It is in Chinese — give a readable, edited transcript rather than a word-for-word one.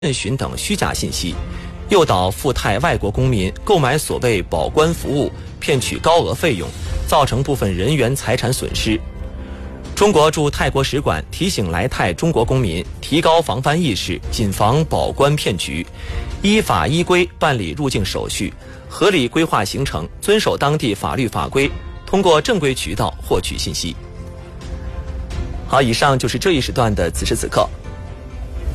询等虚假信息，诱导赴泰外国公民购买所谓保官服务，骗取高额费用，造成部分人员财产损失。中国驻泰国使馆提醒来泰中国公民提高防范意识，谨防保官骗局，依法依规办理入境手续，合理规划行程，遵守当地法律法规，通过正规渠道获取信息。好，以上就是这一时段的此时此刻。